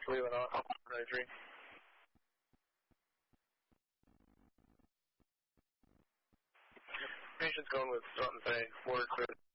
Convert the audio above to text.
Leland off, 93. Patient's going with something, say, work with